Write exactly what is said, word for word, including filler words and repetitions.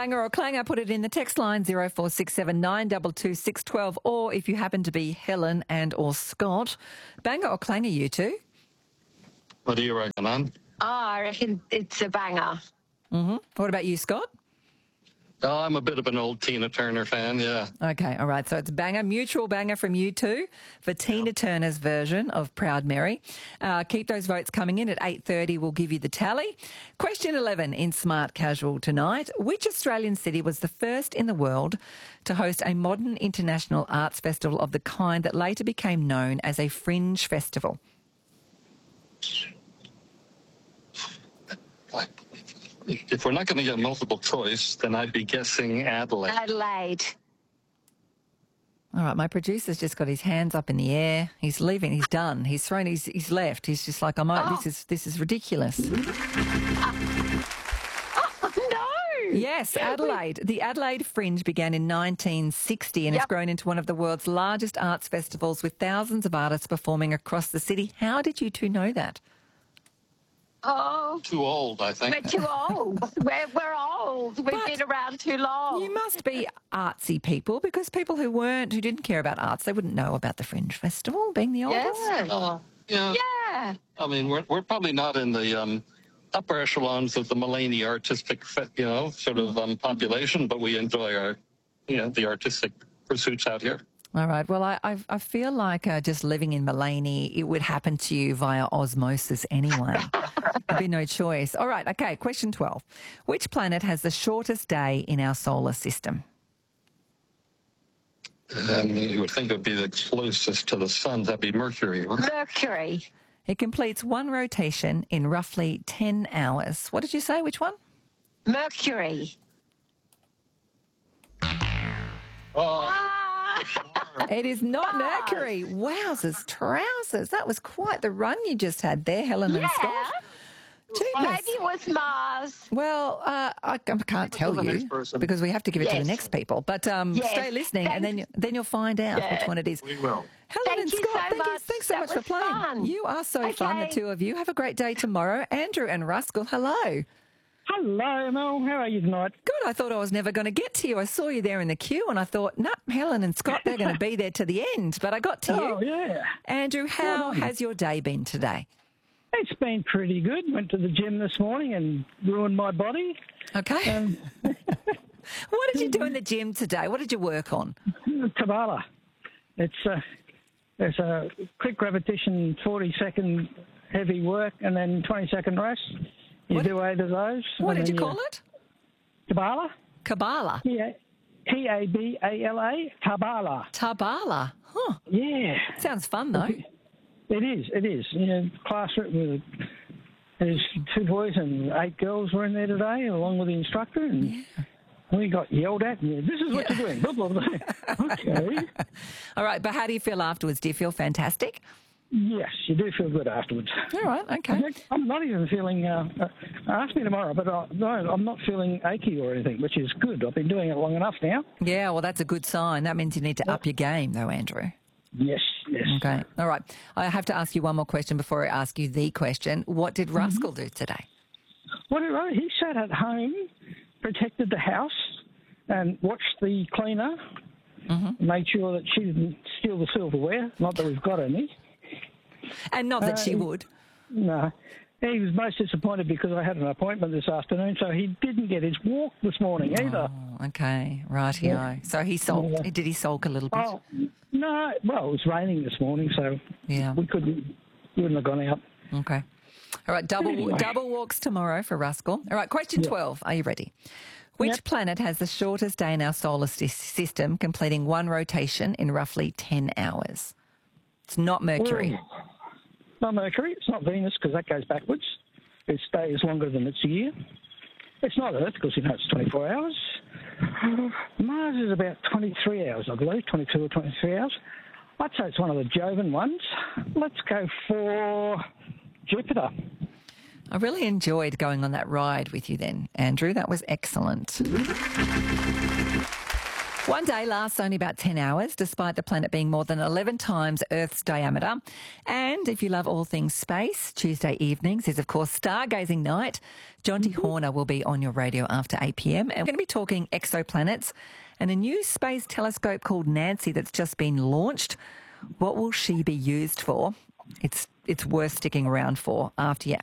Banger or clanger, put it in the text line zero four six seven nine two two six one two, or if you happen to be Helen and or Scott, banger or clanger, you two? What do you reckon, Anne? Oh, I reckon it's a banger. Mm-hmm. What about you, Scott? Oh, I'm a bit of an old Tina Turner fan, yeah. Okay, all right. So it's banger, mutual banger from you two for Tina yep. Turner's version of Proud Mary. Uh, keep those votes coming in. At eight thirty, we'll give you the tally. Question eleven in Smart Casual tonight. Which Australian city was the first in the world to host a modern international arts festival of the kind that later became known as a Fringe Festival? If we're not going to get multiple choice, then I'd be guessing Adelaide. Adelaide. All right, my producer's just got his hands up in the air. He's leaving. He's done. He's thrown. He's, he's left. He's just like, I'm. Oh. This is this is ridiculous. Oh, no. Yes, Adelaide. The Adelaide Fringe began in nineteen sixty and yep. has grown into one of the world's largest arts festivals with thousands of artists performing across the city. How did you two know that? Oh, too old, I think. We're too old. we're, we're old. We've but been around too long. You must be artsy people, because people who weren't, who didn't care about arts, they wouldn't know about the Fringe Festival, being the oldest. Yeah. Uh, yeah. yeah. I mean, we're we're probably not in the um, upper echelons of the Mullany artistic, you know, sort of um, population, but we enjoy our, you know, the artistic pursuits out here. All right. Well, I I, I feel like uh, just living in Mullany, it would happen to you via osmosis anyway. There'd be no choice. All right. Okay. Question twelve. Which planet has the shortest day in our solar system? Um, you would think it would be the closest to the sun. That'd be Mercury. Mercury. It completes one rotation in roughly ten hours. What did you say? Which one? Mercury. Oh. It is not Mercury. Wowzers, trousers. That was quite the run you just had there, Helen yeah. and Scott. Jeepers. Maybe it was Mars. Well, uh, I, I can't tell you because we have to give it yes. to the next people. But um, yes. stay listening Thanks. and then, you, then you'll find out yeah. which one it is. We will. Helen thank and you Scott, so thank much. you. Thanks so that much for playing. Fun. You are so okay. fun, the two of you. Have a great day tomorrow. Andrew and Ruskell, hello. Hello, Mel. How are you tonight? Good. I thought I was never going to get to you. I saw you there in the queue and I thought, nah, Helen and Scott, they're going to be there to the end. But I got to oh, you. yeah. Andrew, how has your day been today? It's been pretty good. Went to the gym this morning and ruined my body. Okay. Um, what did you do in the gym today? What did you work on? Tabata. It's uh, there's a quick repetition, forty second heavy work, and then twenty second rest. You what, do eight of those. What did you call it? Tabala. Kabbalah. Yeah. T A B A L A. Tabala. Tabala. Huh. Yeah. Sounds fun, though. It is. It is. You know, classroom with there's two boys and eight girls were in there today, along with the instructor, and yeah. we got yelled at. And this is what yeah. you're doing. Blah, blah, blah. Okay. All right, but how do you feel afterwards? Do you feel fantastic? Yes, you do feel good afterwards. All right, okay. I'm not even feeling, uh, uh, ask me tomorrow, but uh, no, I'm not feeling achy or anything, which is good. I've been doing it long enough now. Yeah, well, that's a good sign. That means you need to up your game, though, Andrew. Yes, yes. Okay, all right. I have to ask you one more question before I ask you the question. What did Ruskell mm-hmm. do today? What did I, he sat at home, protected the house, and watched the cleaner, mm-hmm. made sure that she didn't steal the silverware, not that we've got any. And not that uh, she would. No. He was most disappointed because I had an appointment this afternoon, so he didn't get his walk this morning either. Oh, okay, rightio. Yeah. So he sulked. Yeah. Did he sulk a little bit? Oh, no. Well, it was raining this morning, so yeah. we couldn't, we wouldn't have gone out. Okay. All right, double anyway. double walks tomorrow for Ruskell. All right, question yeah. twelve. Are you ready? Which yep. planet has the shortest day in our solar system, completing one rotation in roughly ten hours? It's not Mercury. Ooh. Not Mercury. It's not Venus because that goes backwards. Its day is longer than its year. It's not Earth because, you know, it's twenty-four hours. Mars is about twenty-three hours, I believe, twenty-two or twenty-three hours. I'd say it's one of the Jovan ones. Let's go for Jupiter. I really enjoyed going on that ride with you then, Andrew. That was excellent. One day lasts only about ten hours, despite the planet being more than eleven times Earth's diameter. And if you love all things space, Tuesday evenings is, of course, Stargazing Night. Jonty mm-hmm. Horner will be on your radio after eight p.m. And we're going to be talking exoplanets and a new space telescope called Nancy that's just been launched. What will she be used for? It's it's worth sticking around for after your